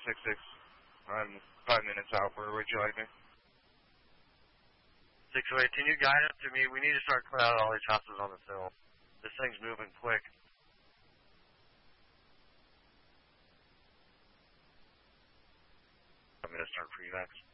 766. I'm 5 minutes out. Where would you like me? 608, can you guide up to me? We need to start clearing out all these houses on the hill. This thing's moving quick. I'm going to start pre-vax.